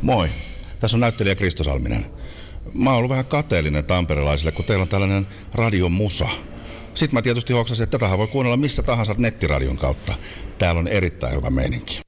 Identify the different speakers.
Speaker 1: Moi, tässä on näyttelijä Kristo Salminen. Mä oon ollut vähän kateellinen tamperelaisille, kun teillä on tällainen radiomusa. Sitten mä tietysti hoksasin, että tätähän voi kuunnella missä tahansa nettiradion kautta. Täällä on erittäin hyvä meininki.